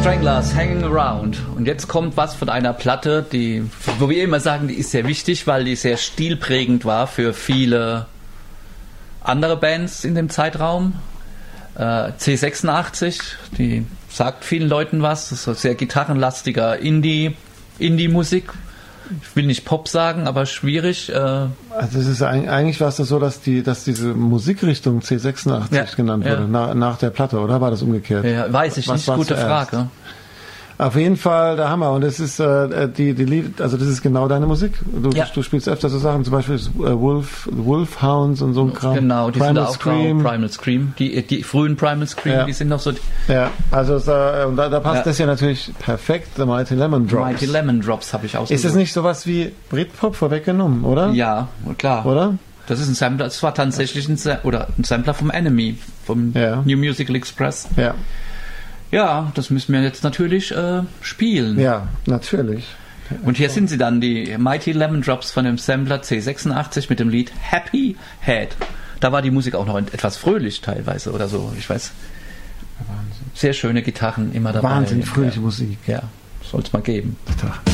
Stranglers, Hanging Around. Und jetzt kommt was von einer Platte, wo wir immer sagen, die ist sehr wichtig, weil die sehr stilprägend war für viele andere Bands in dem Zeitraum. C86, die sagt vielen Leuten was. Das ist so sehr gitarrenlastiger Indie-Musik. Ich will nicht Pop sagen, aber schwierig. Also es ist eigentlich war es das so, dass diese Musikrichtung C86 genannt wurde, nach der Platte, oder war das umgekehrt? Ja, weiß ich nicht, gute Frage. Auf jeden Fall der Hammer. Und es ist das ist genau deine Musik. Du spielst öfter so Sachen, zum Beispiel Wolfhounds und so ein Kram. Genau, die Primal sind Scream. Primal Scream. Die frühen Primal Scream, die sind noch so. Ja, also da passt das ja natürlich perfekt. The Mighty Lemon Drops. Mighty Lemon Drops habe ich ausgesucht. Ist das nicht sowas wie Britpop vorweggenommen, oder? Ja, klar. Oder? Das ist ein Sampler, das war tatsächlich ein Sampler vom Enemy, vom New Musical Express. Ja. Ja, das müssen wir jetzt natürlich spielen. Ja, natürlich. Und hier sind sie dann, die Mighty Lemon Drops von dem Sampler C86 mit dem Lied Happy Head. Da war die Musik auch noch etwas fröhlich teilweise oder so, ich weiß. Wahnsinn. Sehr schöne Gitarren immer dabei. Wahnsinnig fröhliche Musik. Ja, soll es mal geben. Tag.